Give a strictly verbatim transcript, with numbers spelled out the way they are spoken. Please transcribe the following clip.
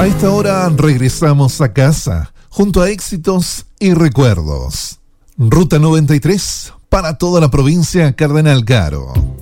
A esta hora regresamos a casa, junto a éxitos y recuerdos. Ruta noventa y tres, para toda la provincia Cardenal Caro.